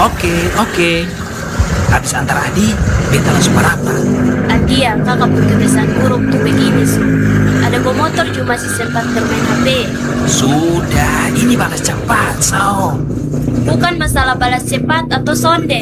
Oke. Habis antar Adi, beta langsung merata. Adi ya, kakak berkebiasaan buruk tuh begini su. Ada bawa motor cuma masih sempat bermain HP. Sudah, ini balas cepat, so. Bukan masalah balas cepat atau sonde.